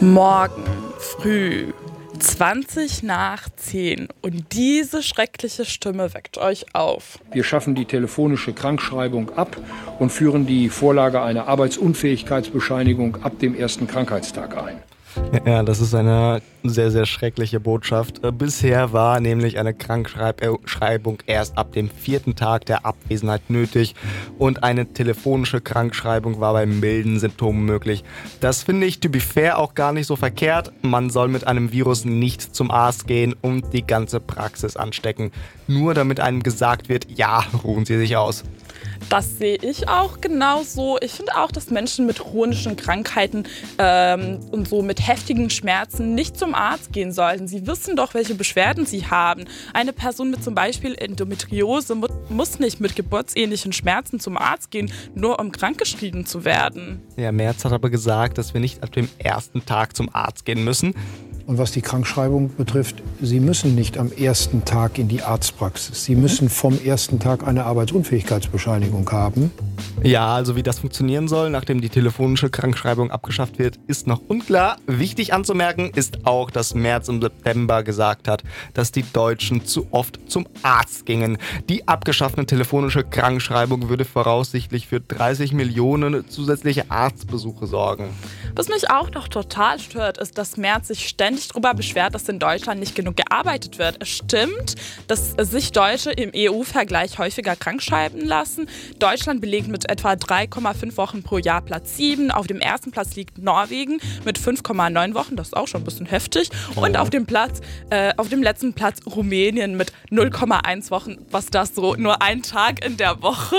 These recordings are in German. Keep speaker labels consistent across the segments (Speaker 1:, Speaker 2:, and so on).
Speaker 1: Morgen früh 20 nach 10 und diese schreckliche Stimme weckt euch auf.
Speaker 2: Wir schaffen die telefonische Krankschreibung ab und führen die Vorlage einer Arbeitsunfähigkeitsbescheinigung ab dem ersten Krankheitstag ein.
Speaker 3: Ja, das ist eine sehr, sehr schreckliche Botschaft. Bisher war nämlich eine Krankschreibung erst ab dem 4. Tag der Abwesenheit nötig und eine telefonische Krankschreibung war bei milden Symptomen möglich. Das finde ich, to be fair, auch gar nicht so verkehrt. Man soll mit einem Virus nicht zum Arzt gehen und die ganze Praxis anstecken. Nur damit einem gesagt wird, ja, ruhen Sie sich aus.
Speaker 1: Das sehe ich auch genauso. Ich finde auch, dass Menschen mit chronischen Krankheiten und so mit heftigen Schmerzen nicht zum Arzt gehen sollten. Sie wissen doch, welche Beschwerden sie haben. Eine Person mit zum Beispiel Endometriose muss nicht mit geburtsähnlichen Schmerzen zum Arzt gehen, nur um krankgeschrieben zu werden.
Speaker 3: Ja, Merz hat aber gesagt, dass wir nicht ab dem ersten Tag zum Arzt gehen müssen.
Speaker 2: Und was die Krankschreibung betrifft, Sie müssen nicht am ersten Tag in die Arztpraxis. Sie müssen vom ersten Tag eine Arbeitsunfähigkeitsbescheinigung haben.
Speaker 3: Ja, also wie das funktionieren soll, nachdem die telefonische Krankschreibung abgeschafft wird, ist noch unklar. Wichtig anzumerken ist auch, dass Merz im September gesagt hat, dass die Deutschen zu oft zum Arzt gingen. Die abgeschaffte telefonische Krankschreibung würde voraussichtlich für 30 Millionen zusätzliche Arztbesuche sorgen.
Speaker 1: Was mich auch noch total stört, ist, dass Merz sich ständig darüber beschwert, dass in Deutschland nicht genug gearbeitet wird. Es stimmt, dass sich Deutsche im EU-Vergleich häufiger krankschreiben lassen. Deutschland belegt mit etwa 3,5 Wochen pro Jahr Platz 7. Auf dem ersten Platz liegt Norwegen mit 5,9 Wochen. Das ist auch schon ein bisschen heftig. Und auf dem letzten Platz Rumänien mit 0,1 Wochen. Was das so? Nur ein Tag in der Woche?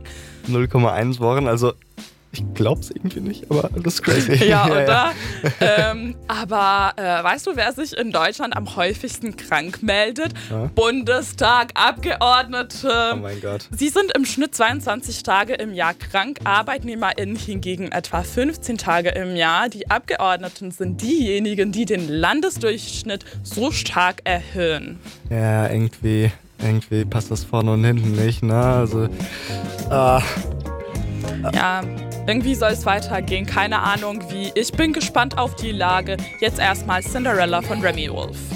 Speaker 3: 0,1 Wochen, also ich glaub's irgendwie nicht, aber das ist crazy.
Speaker 1: Ja, oder? Aber weißt du, wer sich in Deutschland am häufigsten krank meldet?
Speaker 3: Ja?
Speaker 1: Bundestag-Abgeordnete.
Speaker 3: Oh mein Gott.
Speaker 1: Sie sind im Schnitt 22 Tage im Jahr krank, ArbeitnehmerInnen hingegen etwa 15 Tage im Jahr. Die Abgeordneten sind diejenigen, die den Landesdurchschnitt so stark erhöhen.
Speaker 3: Ja, irgendwie passt das vorne und hinten nicht, ne? Also,
Speaker 1: Ja, irgendwie soll es weitergehen. Keine Ahnung wie. Ich bin gespannt auf die Lage. Jetzt erstmal Cinderella von Remy Wolf.